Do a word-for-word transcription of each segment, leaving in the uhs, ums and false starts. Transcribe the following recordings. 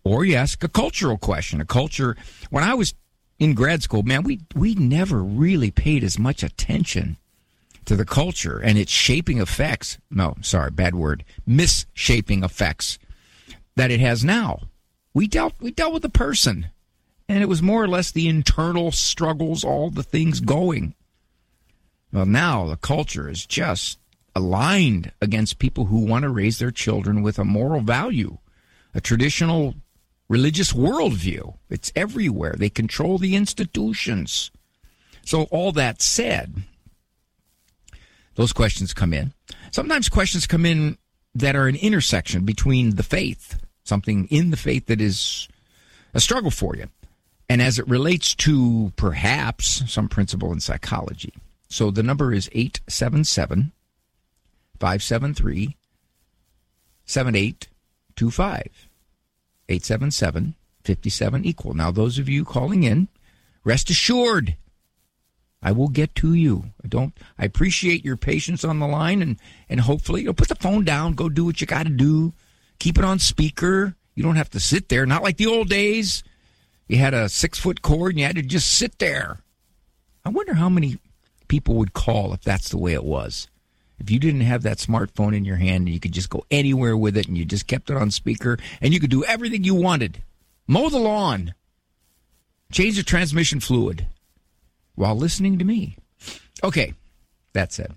Or you ask a cultural question. A culture, when I was in grad school, man, we we never really paid as much attention to the culture and its shaping effects. No, sorry, bad word. Misshaping effects that it has now. We dealt we dealt with the person, and it was more or less the internal struggles, all the things going. Well, now the culture is just aligned against people who want to raise their children with a moral value, a traditional religious worldview. It's everywhere. They control the institutions. So all that said, those questions come in. Sometimes questions come in that are an intersection between the faith, something in the faith that is a struggle for you, and as it relates to perhaps some principle in psychology. So the number is eight seven seven, five seven three, seven eight two five. eight seven seven, five seven, equal. Now, those of you calling in, rest assured, I will get to you. I don't. I appreciate your patience on the line, and, and hopefully, you know, put the phone down, go do what you got to do, keep it on speaker. You don't have to sit there. Not like the old days. You had a six-foot cord, and you had to just sit there. I wonder how many people would call if that's the way it was. If you didn't have that smartphone in your hand and you could just go anywhere with it and you just kept it on speaker and you could do everything you wanted. Mow the lawn. Change the transmission fluid while listening to me. Okay, that said.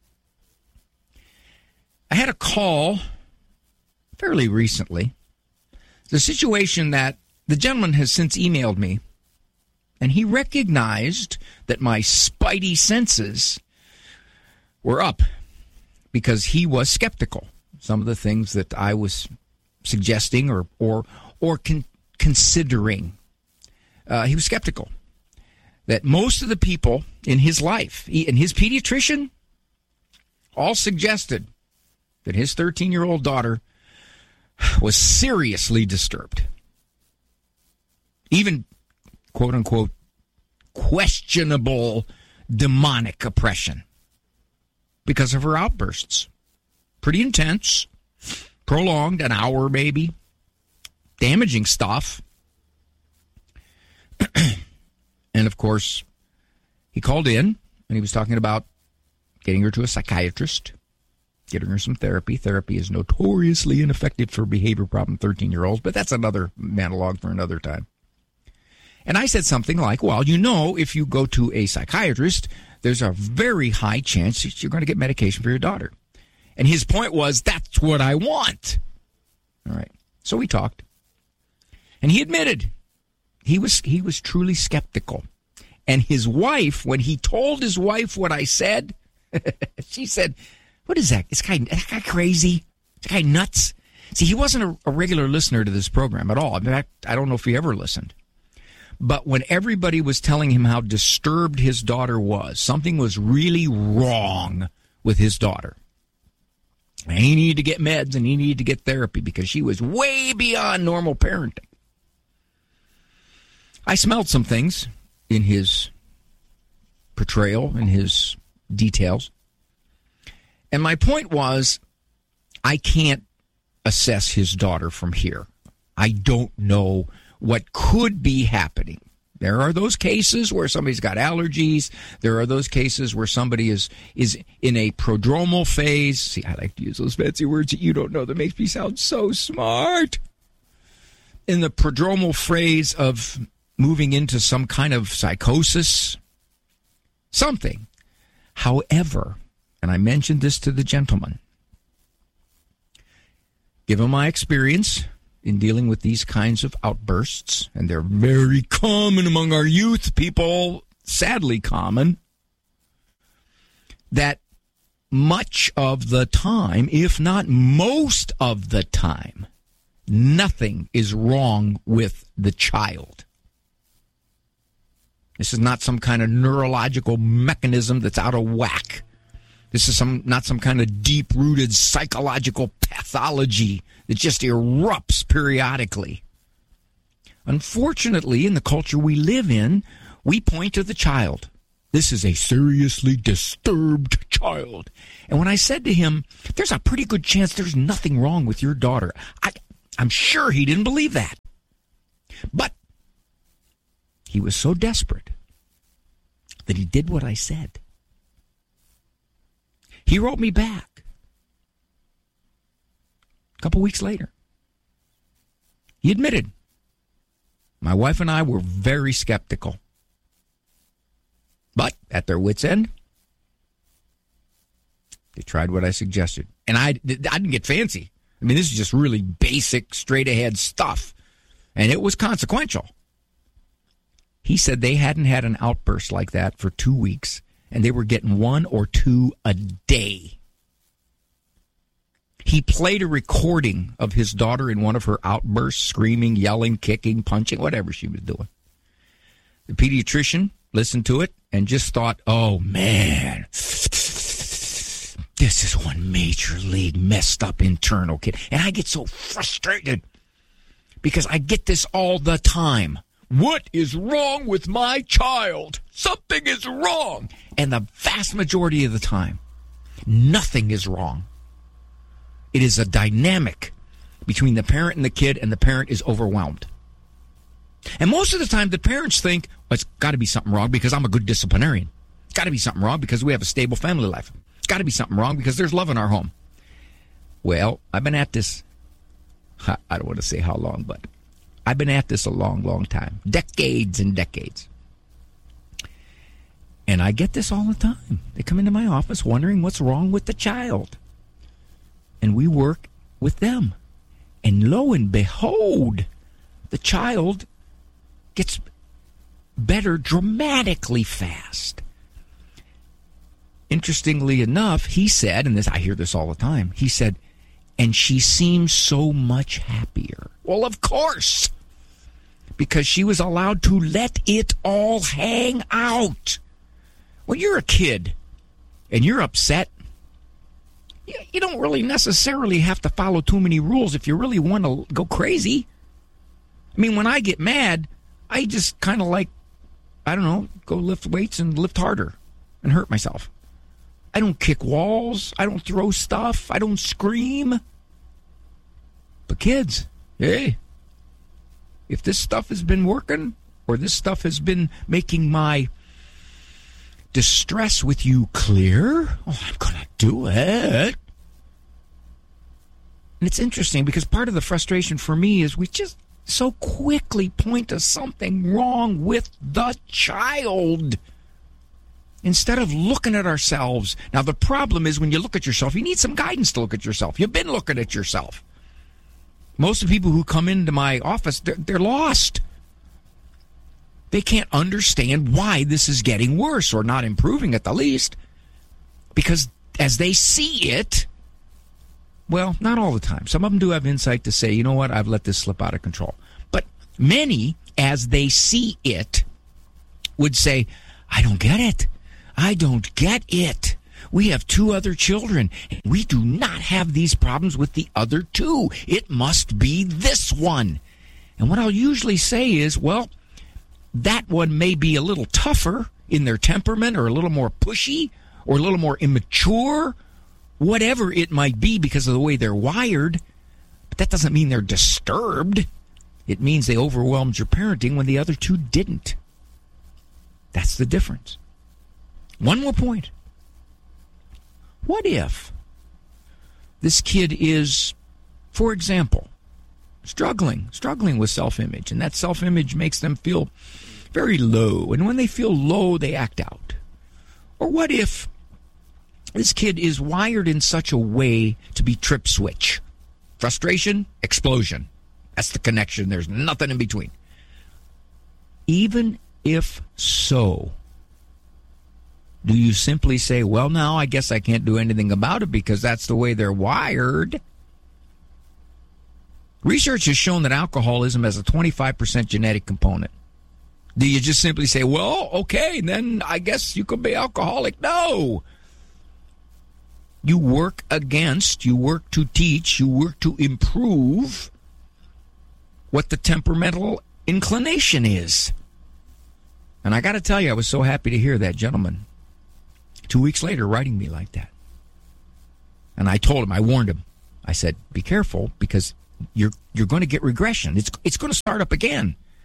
I had a call fairly recently. The situation that the gentleman has since emailed me, and he recognized that my spidey senses were up because he was skeptical. Some of the things that I was suggesting or or or con- considering, uh, he was skeptical that most of the people in his life, he, and his pediatrician, all suggested that his thirteen-year-old daughter was seriously disturbed. Even, quote-unquote, questionable demonic oppression because of her outbursts. Pretty intense, prolonged, an hour maybe, damaging stuff. And, of course, he called in, and he was talking about getting her to a psychiatrist, getting her some therapy. Therapy is notoriously ineffective for behavior problem thirteen-year-olds, but that's another monologue for another time. And I said something like, well, you know, if you go to a psychiatrist, there's a very high chance that you're going to get medication for your daughter. And his point was, that's what I want. All right. So we talked. And he admitted he was he was truly skeptical. And his wife, when he told his wife what I said, she said, what is that? Is that guy, is that guy crazy? Is that guy nuts? See, he wasn't a, a regular listener to this program at all. In fact, I don't know if he ever listened. But when everybody was telling him how disturbed his daughter was, something was really wrong with his daughter. And he needed to get meds and he needed to get therapy because she was way beyond normal parenting. I smelled some things in his portrayal, in his details. And my point was, I can't assess his daughter from here. I don't know what could be happening. There are those cases where somebody's got allergies. There are those cases where somebody is is in a prodromal phase. See, I like to use those fancy words that you don't know that makes me sound so smart. In the prodromal phase of moving into some kind of psychosis, something. However, and I mentioned this to the gentleman, given my experience in dealing with these kinds of outbursts, and they're very common among our youth, people, sadly common, that much of the time, if not most of the time, nothing is wrong with the child. This is not some kind of neurological mechanism that's out of whack. This is some not some kind of deep-rooted psychological pathology that just erupts periodically. Unfortunately, in the culture we live in, we point to the child. This is a seriously disturbed child. And when I said to him, there's a pretty good chance there's nothing wrong with your daughter, I, I'm sure he didn't believe that. But he was so desperate that he did what I said. He wrote me back a couple weeks later. He admitted, my wife and I were very skeptical. But at their wits' end, they tried what I suggested. And I, I didn't get fancy. I mean, this is just really basic, straight-ahead stuff. And it was consequential. He said they hadn't had an outburst like that for two weeks, and they were getting one or two a day. He played a recording of his daughter in one of her outbursts, screaming, yelling, kicking, punching, whatever she was doing. The pediatrician listened to it and just thought, oh, man, this is one major league messed up internal kid. And I get so frustrated because I get this all the time. What is wrong with my child? Something is wrong. And the vast majority of the time, nothing is wrong. It is a dynamic between the parent and the kid, and the parent is overwhelmed. And most of the time, the parents think, well, it's got to be something wrong because I'm a good disciplinarian. It's got to be something wrong because we have a stable family life. It's got to be something wrong because there's love in our home. Well, I've been at this, I don't want to say how long, but I've been at this a long, long time. Decades and decades. And I get this all the time. They come into my office wondering what's wrong with the child. And we work with them. And lo and behold, the child gets better dramatically fast. Interestingly enough, he said, and this I hear this all the time, he said, and she seems so much happier. Well, of course, because she was allowed to let it all hang out. When you're a kid and you're upset, you don't really necessarily have to follow too many rules if you really want to go crazy. I mean, when I get mad, I just kind of like, I don't know, go lift weights and lift harder and hurt myself. I don't kick walls. I don't throw stuff. I don't scream. But kids, hey, if this stuff has been working or this stuff has been making my distress with you clear, oh, I'm going to do it. And it's interesting because part of the frustration for me is we just so quickly point to something wrong with the child instead of looking at ourselves. Now, the problem is when you look at yourself, you need some guidance to look at yourself. You've been looking at yourself. Most of the people who come into my office, they're, they're lost. They can't understand why this is getting worse or not improving at the least. Because as they see it, well, not all the time. Some of them do have insight to say, you know what, I've let this slip out of control. But many, as they see it, would say, I don't get it. I don't get it. We have two other children. We do not have these problems with the other two. It must be this one. And what I'll usually say is, well, that one may be a little tougher in their temperament or a little more pushy or a little more immature, whatever it might be because of the way they're wired. But that doesn't mean they're disturbed. It means they overwhelmed your parenting when the other two didn't. That's the difference. One more point. What if this kid is, for example, struggling, struggling with self-image, and that self-image makes them feel very low, and when they feel low, they act out? Or what if this kid is wired in such a way to be trip switch? Frustration, explosion. That's the connection. There's nothing in between. Even if so, do you simply say, well, now I guess I can't do anything about it because that's the way they're wired? Research has shown that alcoholism has a twenty-five percent genetic component. Do you just simply say, well, okay, then I guess you could be alcoholic? No. You work against, you work to teach, you work to improve what the temperamental inclination is. And I got to tell you, I was so happy to hear that gentleman two weeks later writing me like that. And I told him, I warned him. I said, be careful because you're you're going to get regression. It's it's going to start up again.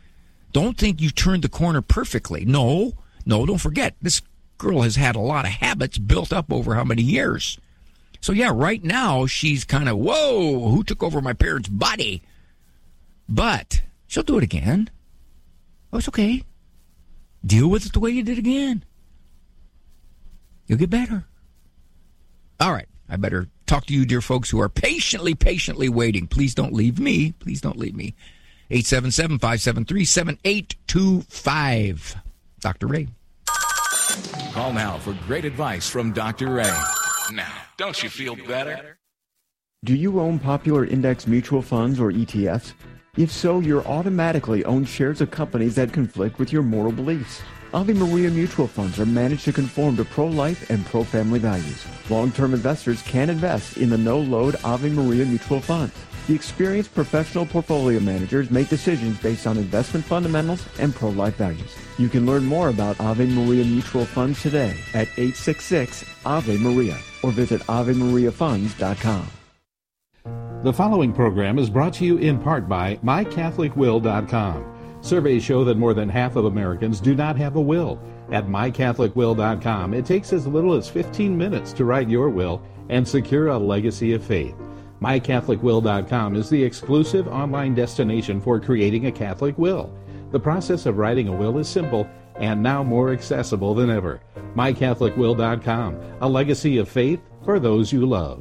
Don't think you turned the corner perfectly. No, no, don't forget, this girl has had a lot of habits built up over how many years. So, yeah, right now she's kind of, whoa, who took over my parents' body? But she'll do it again. Oh, it's okay. Deal with it the way you did again. You'll get better. All right. I better talk to you, dear folks, who are patiently, patiently waiting. Please don't leave me. Please don't leave me. eight seven seven, five seven three, seven eight two five. Doctor Ray. Call now for great advice from Doctor Ray. Now, don't you feel better? Do you own popular index mutual funds or E T Fs? If so, you're automatically own shares of companies that conflict with your moral beliefs. Ave Maria mutual funds are managed to conform to pro-life and pro-family values. Long-term investors can invest in the no-load Ave Maria mutual funds. The experienced professional portfolio managers make decisions based on investment fundamentals and pro-life values. You can learn more about Ave Maria mutual funds today at eight six six, A V E Maria or visit ave maria funds dot com. The following program is brought to you in part by my catholic will dot com. Surveys show that more than half of Americans do not have a will. At my catholic will dot com, it takes as little as fifteen minutes to write your will and secure a legacy of faith. my catholic will dot com is the exclusive online destination for creating a Catholic will. The process of writing a will is simple and now more accessible than ever. my catholic will dot com, a legacy of faith for those you love.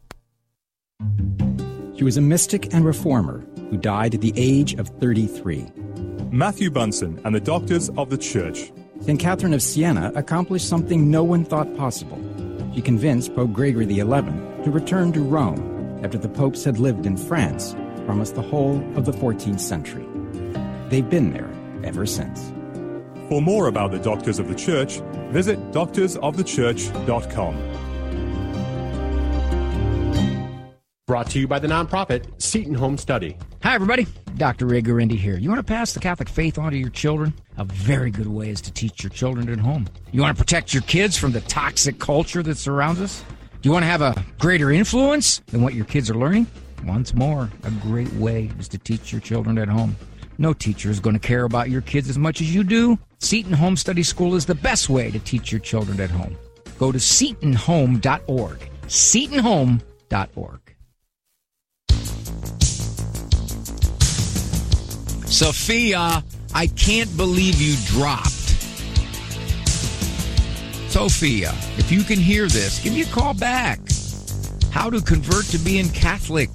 He was a mystic and reformer who died at the age of thirty-three. Matthew Bunson and the Doctors of the Church. Saint Catherine of Siena accomplished something no one thought possible. She convinced Pope Gregory the eleventh to return to Rome after the popes had lived in France for almost the whole of the fourteenth century. They've been there ever since. For more about the Doctors of the Church, visit doctors of the church dot com. Brought to you by the nonprofit Seton Home Study. Hi, everybody. Doctor Ray Guarendi here. You want to pass the Catholic faith on to your children? A very good way is to teach your children at home. You want to protect your kids from the toxic culture that surrounds us? Do you want to have a greater influence than what your kids are learning? Once more, a great way is to teach your children at home. No teacher is going to care about your kids as much as you do. Seton Home Study School is the best way to teach your children at home. Go to seton home dot org. seton home dot org. Sophia, I can't believe you dropped. Sophia, if you can hear this, give me a call back. How to convert to being Catholic.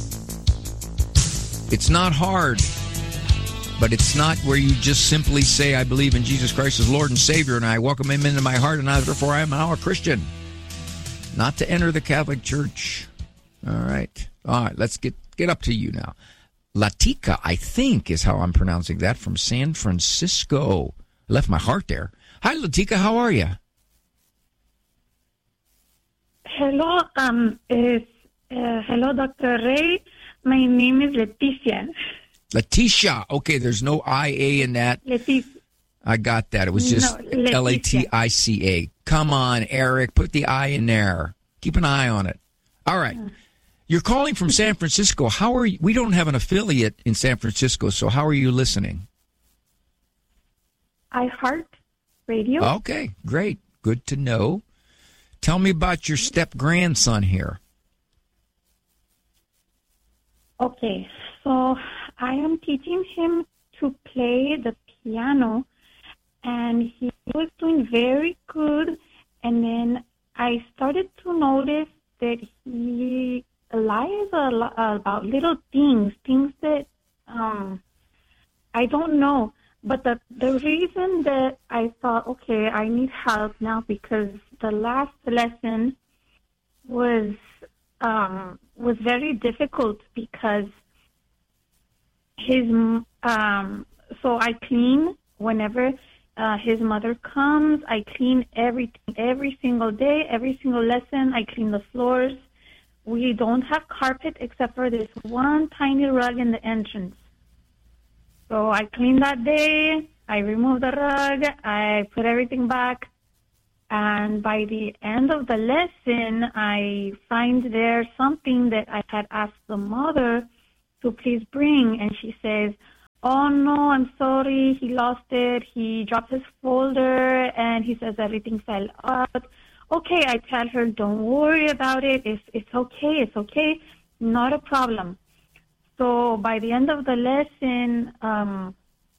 It's not hard, but it's not where you just simply say, I believe in Jesus Christ as Lord and Savior, and I welcome him into my heart, and therefore I am now a Christian. Not to enter the Catholic Church. All right. All right, let's get, get up to you now. Latika, I think, is how I'm pronouncing that, from San Francisco. I left my heart there. Hi, Latika. How are you? Hello, um, is, uh, hello, Doctor Ray. My name is Leticia. Leticia. Okay, there's no I A in that. Leticia. I got that. It was just no, L A T I C A. Come on, Eric. Put the I in there. Keep an eye on it. All right. Uh. You're calling from San Francisco. How are you? We don't have an affiliate in San Francisco, so how are you listening? iHeart Radio. Okay, great. Good to know. Tell me about your step-grandson here. Okay, so I am teaching him to play the piano, and he was doing very good, and then I started to notice that he lies a lot about little things, things that um, I don't know. But the the reason that I thought, okay, I need help now, because the last lesson was um, was very difficult because his um, so I clean whenever uh, his mother comes. I clean everything every single day, every single lesson. I clean the floors. We don't have carpet except for this one tiny rug in the entrance. So I cleaned that day, I removed the rug, I put everything back, and by the end of the lesson, I find there something that I had asked the mother to please bring, and she says, oh, no, I'm sorry. He lost it. He dropped his folder, and he says everything fell out. Okay, I tell her, don't worry about it. It's, it's okay. It's okay. Not a problem. So by the end of the lesson, um,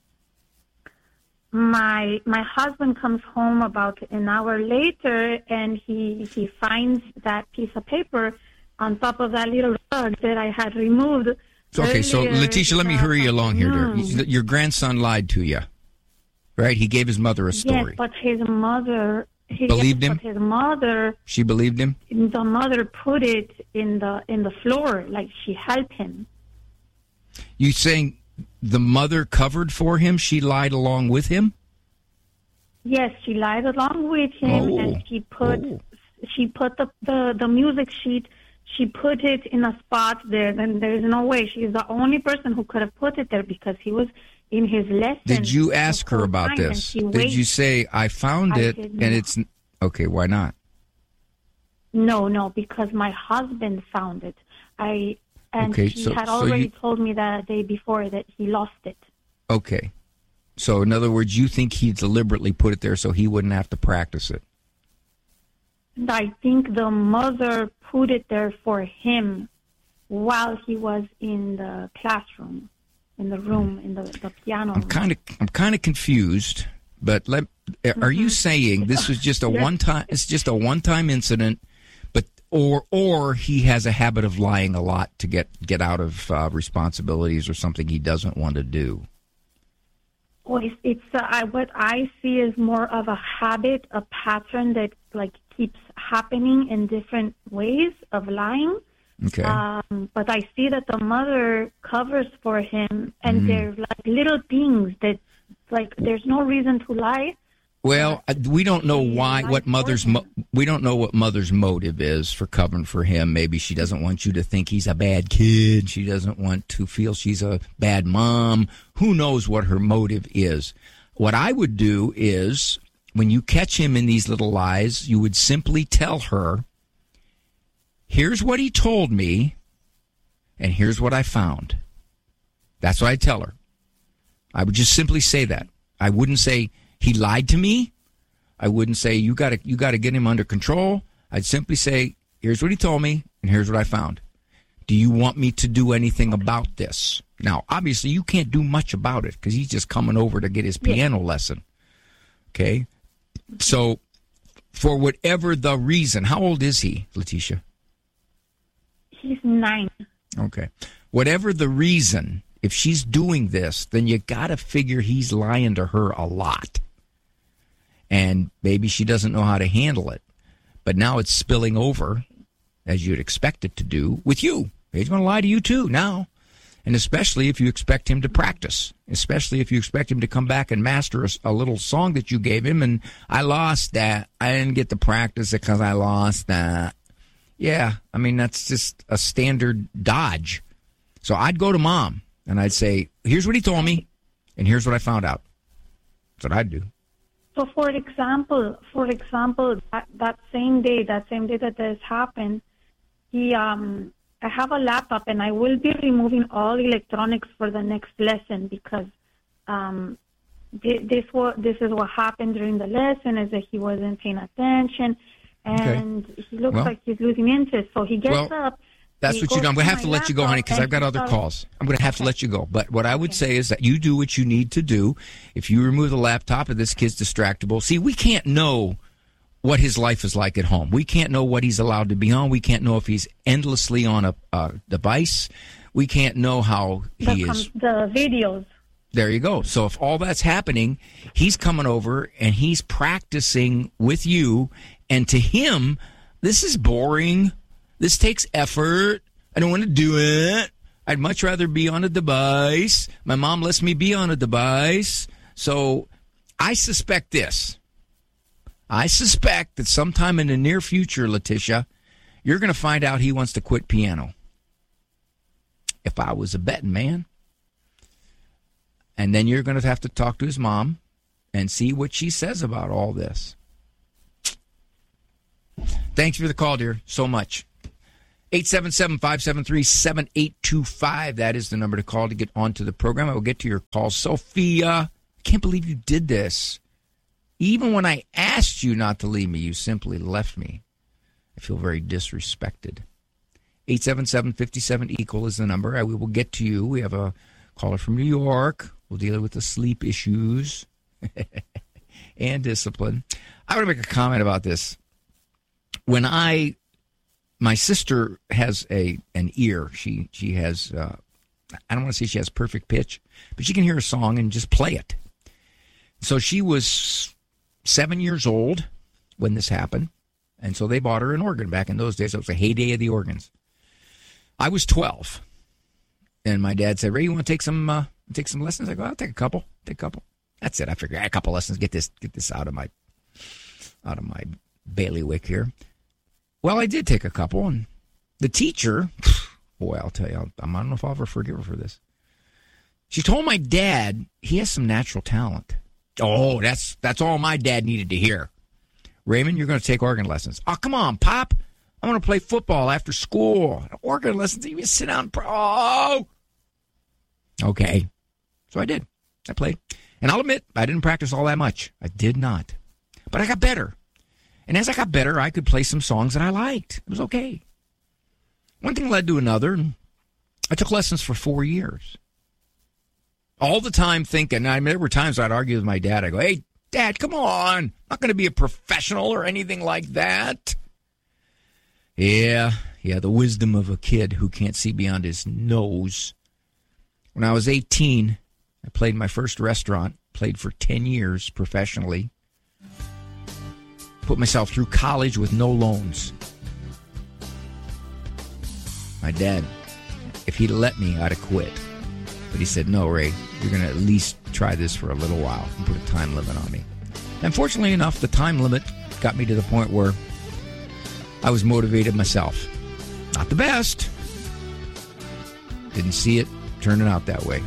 my my husband comes home about an hour later, and he he finds that piece of paper on top of that little rug that I had removed. Okay, so Letitia, let me hurry you along here. Dear. Mm. Your grandson lied to you, right? He gave his mother a story. Yes, but his mother he, believed yes, him. But his mother. She believed him. The mother put it in the in the floor, like she helped him. You saying the mother covered for him? She lied along with him? Yes, she lied along with him, oh. and she put oh. she put the, the the music sheet. She put it in a spot there. Then there's no way. She's the only person who could have put it there because he was in his lesson. Did you ask her about this? Did you say, I found it, I and it's... Okay, why not? No, no, because my husband found it. I And okay, he so, had so already you, told me that day before that he lost it. Okay. So, in other words, you think he deliberately put it there so he wouldn't have to practice it? I think the mother put it there for him while he was in the classroom, in the room, in the, the piano. I'm kind of, I'm kind of confused. But let, mm-hmm. are you saying this was just a yes. one time? It's just a one-time incident, but or or he has a habit of lying a lot to get get out of uh, responsibilities or something he doesn't want to do? Well, it's, it's uh, I, what I see is more of a habit, a pattern that like keeps happening in different ways of lying. Okay. Um, but I see that the mother covers for him, and mm. they're like little things that, like, there's no reason to lie. Well, we don't know why, what mother's, mo- we don't know what mother's motive is for covering for him. Maybe she doesn't want you to think he's a bad kid. She doesn't want to feel she's a bad mom. Who knows what her motive is? What I would do is, when you catch him in these little lies, you would simply tell her, here's what he told me, and here's what I found. That's what I'd tell her. I would just simply say that. I wouldn't say, he lied to me. I wouldn't say, you got to you got to get him under control. I'd simply say, here's what he told me, and here's what I found. Do you want me to do anything about this? Now, obviously, you can't do much about it because he's just coming over to get his piano yeah. lesson. Okay? So, for whatever the reason, how old is he, Letitia? He's nine. Okay. Whatever the reason, if she's doing this, then you got to figure he's lying to her a lot. And maybe she doesn't know how to handle it. But now it's spilling over, as you'd expect it to do, with you. He's going to lie to you, too, now. And especially if you expect him to practice. Especially if you expect him to come back and master a, a little song that you gave him. And I lost that. I didn't get to practice it because I lost that. Yeah, I mean, that's just a standard dodge. So I'd go to mom, and I'd say, here's what he told me, and here's what I found out. That's what I'd do. So, for example, for example, that, that same day, that same day that this happened, he, um, I have a laptop, and I will be removing all electronics for the next lesson because um, this was, this is what happened during the lesson, is that he wasn't paying attention, and okay. he looks well, like he's losing interest. So he gets well, up. That's what you do. I'm going to have to let you go, honey, because I've got other calls. I'm going to have to let you go. But what I would say is that you do what you need to do. If you remove the laptop and this kid's distractible, see, we can't know what his life is like at home. We can't know what he's allowed to be on. We can't know if he's endlessly on a, a device. We can't know how he the, is. The videos. There you go. So if all that's happening, he's coming over and he's practicing with you. And to him, this is boring. This takes effort. I don't want to do it. I'd much rather be on a device. My mom lets me be on a device. So I suspect this. I suspect that sometime in the near future, Letitia, you're going to find out he wants to quit piano. If I was a betting man. And then you're going to have to talk to his mom and see what she says about all this. Thanks for the call, dear, so much. eight seven seven, five seven three, seven eight two five. That is the number to call to get onto the program. I will get to your call. Sophia, I can't believe you did this. Even when I asked you not to leave me, you simply left me. I feel very disrespected. eight seven seven, five seven, equal is the number. I, we will get to you. We have a caller from New York. We'll deal with the sleep issues and discipline. I want to make a comment about this. When I, my sister has a an ear. She she has, uh, I don't want to say she has perfect pitch, but she can hear a song and just play it. So she was seven years old when this happened, and so they bought her an organ. Back in those days, it was a heyday of the organs. I was twelve, and my dad said, "Ray, you want to take some uh, take some lessons?" I go, "I'll take a couple. Take a couple." That's it. I figured a couple lessons. Get this get this out of my out of my bailiwick here. Well, I did take a couple, and the teacher, boy, I'll tell you, I don't know if I'll ever forgive her for this. She told my dad he has some natural talent. Oh, that's that's all my dad needed to hear. Raymond, you're going to take organ lessons. Oh, come on, Pop. I want to play football after school. Organ lessons, you sit down and pray. Oh! Okay. So I did. I played. And I'll admit, I didn't practice all that much. I did not. But I got better. And as I got better, I could play some songs that I liked. It was okay. One thing led to another, and I took lessons for four years. All the time thinking, I mean, there were times I'd argue with my dad. I go, "Hey, Dad, come on. I'm not going to be a professional or anything like that." Yeah, yeah, the wisdom of a kid who can't see beyond his nose. When I was eighteen, I played my first restaurant, played for ten years professionally, put myself through college with no loans. My dad, if he'd let me, I'd have quit. But he said, "No, Ray, you're going to at least try this for a little while," and put a time limit on me. And fortunately enough, the time limit got me to the point where I was motivated myself. Not the best. Didn't see it turning out that way.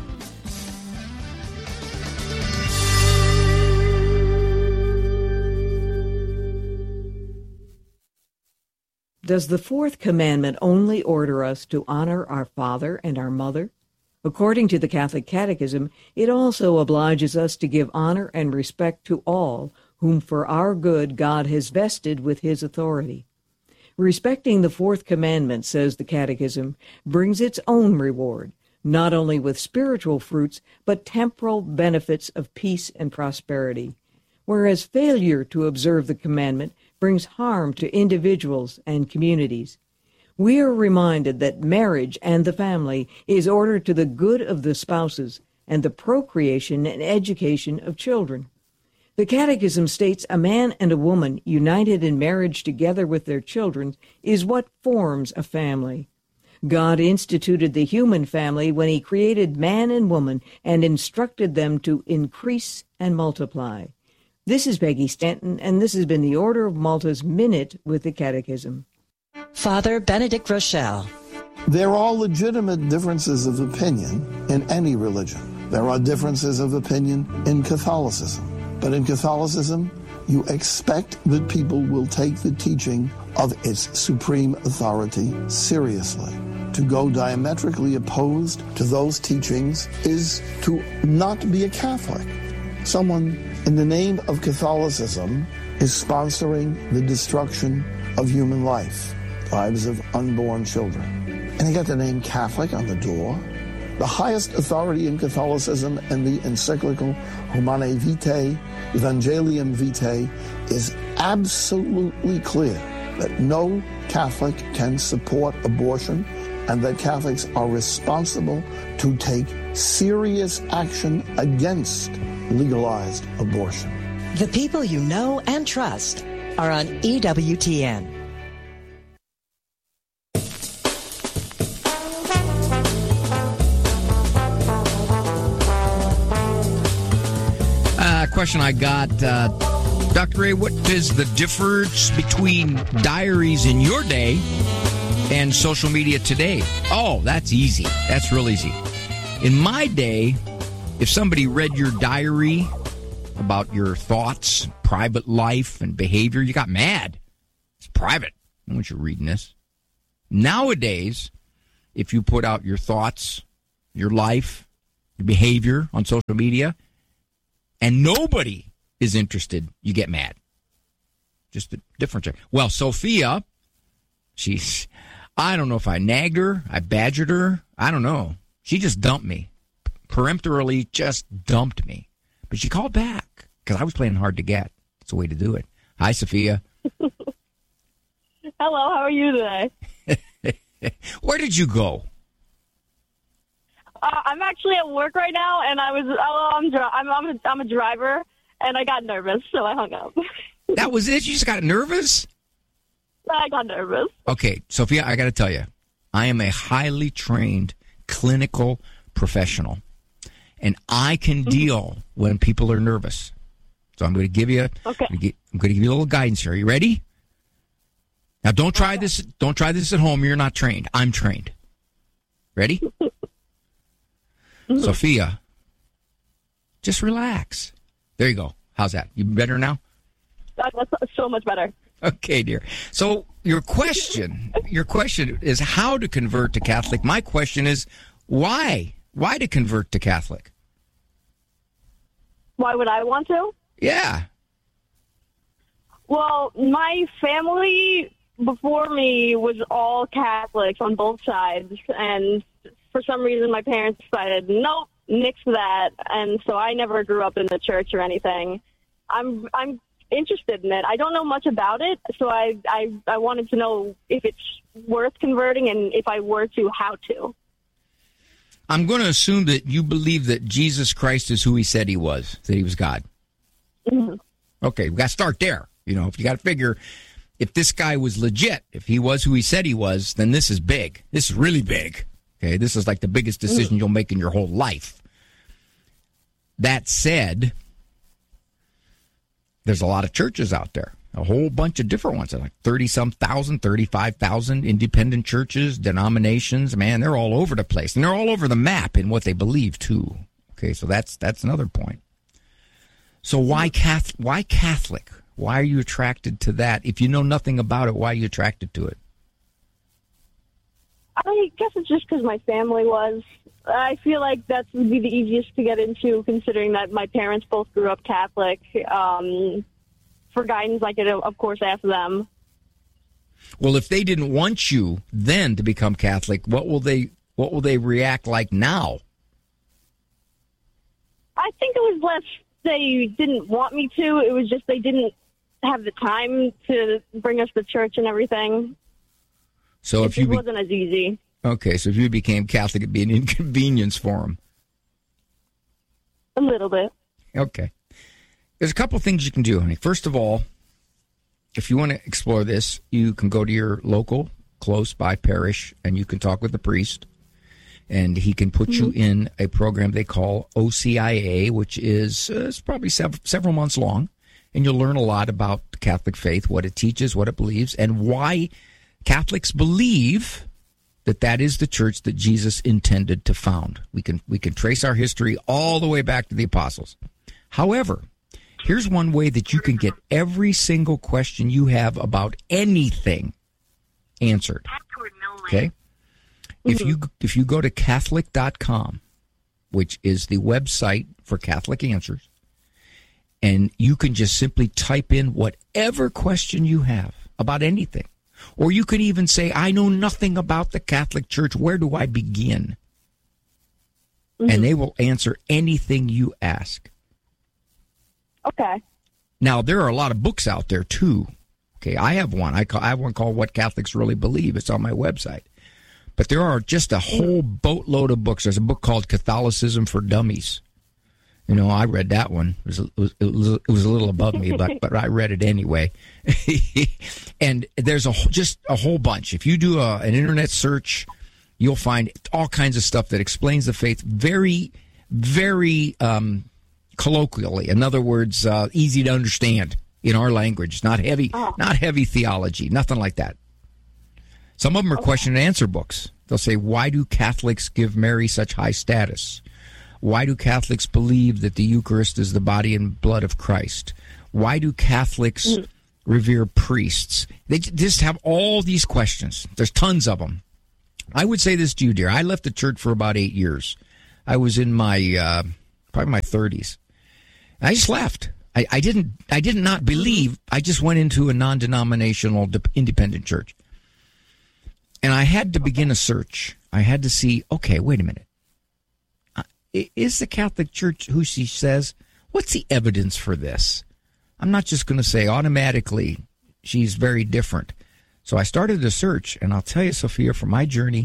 Does the fourth commandment only order us to honor our father and our mother? According to the Catholic Catechism, it also obliges us to give honor and respect to all whom for our good God has vested with his authority. Respecting the fourth commandment, says the Catechism, brings its own reward, not only with spiritual fruits, but temporal benefits of peace and prosperity, whereas failure to observe the commandment brings harm to individuals and communities. We are reminded that marriage and the family is ordered to the good of the spouses and the procreation and education of children. The Catechism states a man and a woman united in marriage together with their children is what forms a family. God instituted the human family when he created man and woman and instructed them to increase and multiply. This is Peggy Stanton, and this has been the Order of Malta's Minute with the Catechism. Father Benedict Rochelle. There are legitimate differences of opinion in any religion. There are differences of opinion in Catholicism. But in Catholicism, you expect that people will take the teaching of its supreme authority seriously. To go diametrically opposed to those teachings is to not be a Catholic. Someone in the name of Catholicism is sponsoring the destruction of human life, lives of unborn children. And he got the name Catholic on the door. The highest authority in Catholicism and the encyclical Humanae Vitae, Evangelium Vitae, is absolutely clear that no Catholic can support abortion and that Catholics are responsible to take serious action against legalized abortion. The people you know and trust are on E W T N. Uh, question I got, uh, Doctor Ray, what is the difference between diaries in your day and social media today? Oh, that's easy. That's real easy. In my day, if somebody read your diary about your thoughts, private life, and behavior, you got mad. It's private. I don't want you reading this. Nowadays, if you put out your thoughts, your life, your behavior on social media, and nobody is interested, you get mad. Just a different. Well, Sophia, she's, I don't know if I nagged her, I badgered her, I don't know. She just dumped me. Peremptorily just dumped me. But she called back because I was playing hard to get. It's a way to do it. Hi, Sophia. Hello, how are you today? Where did you go? Uh, I'm actually at work right now, and I was oh, I'm, dri- I'm I'm a, I'm a driver, and I got nervous, so I hung up. That was it? You just got nervous? I got nervous. Okay, Sophia, I got to tell you, I am a highly trained clinical professional, and I can deal when people are nervous. So I'm going to give you, okay. I'm going to give you a little guidance here. Are you ready? Now, don't try this. Don't try this at home. You're not trained. I'm trained. Ready? Sophia, just relax. There you go. How's that? You better now? That's so much better. Okay, dear. So your question, your question is how to convert to Catholic. My question is why? Why to convert to Catholic? Why would I want to? Yeah. Well, my family before me was all Catholics on both sides, and for some reason my parents decided, nope, nix that, and so I never grew up in the church or anything. I'm I'm interested in it. I don't know much about it, so I, I, I wanted to know if it's worth converting, and if I were to, how to. I'm going to assume that you believe that Jesus Christ is who he said he was, that he was God. Mm-hmm. Okay, we got to start there. You know, if you got to figure, if this guy was legit, if he was who he said he was, then this is big. This is really big. Okay, this is like the biggest decision mm-hmm. you'll make in your whole life. That said, there's a lot of churches out there, a whole bunch of different ones, like thirty-some thousand, thirty-five thousand independent churches, denominations. Man, they're all over the place, and they're all over the map in what they believe, too. Okay, so that's that's another point. So why Catholic? Why Catholic? Why are you attracted to that? If you know nothing about it, why are you attracted to it? I guess it's just because my family was. I feel like that would be the easiest to get into, considering that my parents both grew up Catholic. Um, for guidance, I could, of course, ask them. Well, if they didn't want you then to become Catholic, what will they what will they react like now? I think it was less they didn't want me to. It was just they didn't have the time to bring us to church and everything. So it if you be- wasn't as easy. Okay, so if you became Catholic, it'd be an inconvenience for them. A little bit. Okay. There's a couple things you can do, honey. First of all, if you want to explore this, you can go to your local, close by parish, and you can talk with the priest, and he can put mm-hmm. you in a program they call O C I A, which is uh, it's probably sev- several months long, and you'll learn a lot about the Catholic faith, what it teaches, what it believes, and why Catholics believe that that is the church that Jesus intended to found. We can we can trace our history all the way back to the apostles. However, here's one way that you can get every single question you have about anything answered. Okay? Mm-hmm. If you if you go to Catholic dot com, which is the website for Catholic Answers, and you can just simply type in whatever question you have about anything. Or you could even say, I know nothing about the Catholic Church. Where do I begin? Mm-hmm. And they will answer anything you ask. Okay. Now, there are a lot of books out there, too. Okay, I have one. I, call, I have one called What Catholics Really Believe. It's on my website. But there are just a whole boatload of books. There's a book called Catholicism for Dummies. You know, I read that one. It was, it was, it was, it was a little above me, but, but I read it anyway. And there's a just a whole bunch. If you do a, an internet search, you'll find all kinds of stuff that explains the faith very, very um, colloquially. In other words, uh, easy to understand in our language. Not heavy, oh. not heavy theology, nothing like that. Some of them are okay. question and answer books. They'll say, why do Catholics give Mary such high status? Why do Catholics believe that the Eucharist is the body and blood of Christ? Why do Catholics mm. revere priests. They just have all these questions. There's tons of them. I would say this to you, dear. I left the church for about eight years. I was in my uh, probably my thirties. I just left. I, I didn't. I did not believe. I just went into a non-denominational independent church, and I had to begin a search. I had to see. Okay, wait a minute. Uh, is the Catholic Church who she says? What's the evidence for this? I'm not just going to say automatically she's very different. So I started a search, and I'll tell you, Sophia, from my journey,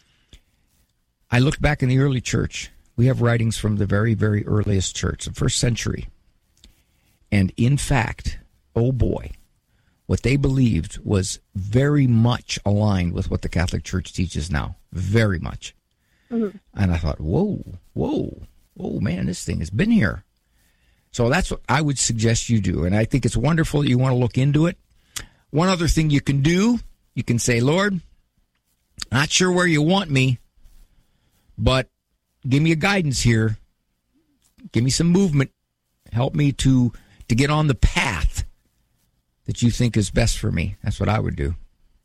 I looked back in the early church. We have writings from the very, very earliest church, the first century. And in fact, oh boy, what they believed was very much aligned with what the Catholic Church teaches now. Very much. Mm-hmm. And I thought, whoa, whoa, whoa, man, this thing has been here. So that's what I would suggest you do. And I think it's wonderful that you want to look into it. One other thing you can do, you can say, Lord, not sure where you want me, but give me a guidance here. Give me some movement. Help me to, to get on the path that you think is best for me. That's what I would do.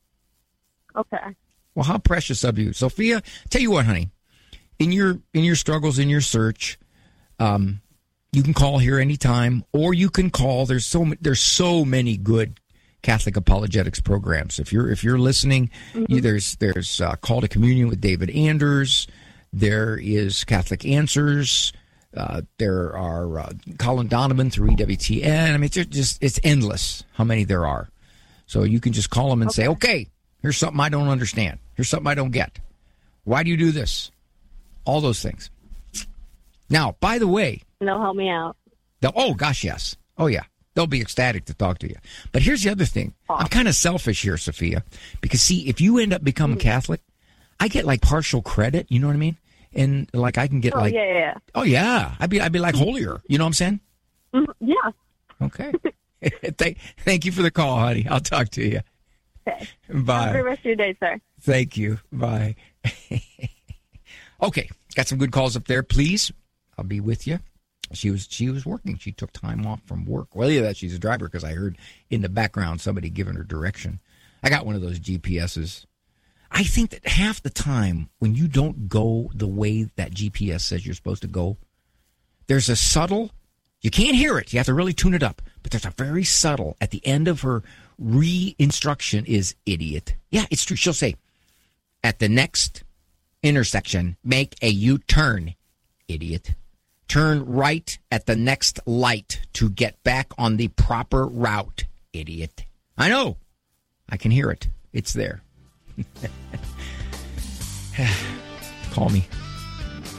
Okay. Well, how precious of you. Sophia, tell you what, honey, in your in your struggles, in your search, um, you can call here anytime, or you can call. There's so there's so many good Catholic apologetics programs. If you're if you're listening, mm-hmm. you, there's there's uh, Call to Communion with David Anders. There is Catholic Answers. Uh, there are uh, Colin Donovan through E W T N. I mean, it's just it's endless how many there are. So you can just call them and okay. say, okay, here's something I don't understand. Here's something I don't get. Why do you do this? All those things. Now, by the way, and they'll help me out. Oh gosh, yes. Oh yeah. They'll be ecstatic to talk to you. But here's the other thing. I'm kind of selfish here, Sophia, because, see, if you end up becoming mm-hmm. Catholic, I get, like, partial credit. You know what I mean? And, like, I can get, oh, like... yeah, yeah. Oh, yeah. I'd be, I'd be like, holier. You know what I'm saying? Mm-hmm. Yeah. Okay. thank, thank you for the call, honey. I'll talk to you. Okay. Bye. Have a great rest of your day, sir. Thank you. Bye. Okay. Got some good calls up there. Please, I'll be with you. She was she was working. She took time off from work. Well, yeah, that she's a driver because I heard in the background somebody giving her direction. I got one of those G P S's. I think that half the time when you don't go the way that G P S says you're supposed to go, there's a subtle, you can't hear it. You have to really tune it up. But there's a very subtle, at the end of her re-instruction is idiot. Yeah, it's true. She'll say, at the next intersection, make a U-turn, idiot. Turn right at the next light to get back on the proper route, idiot. I know. I can hear it. It's there. Call me.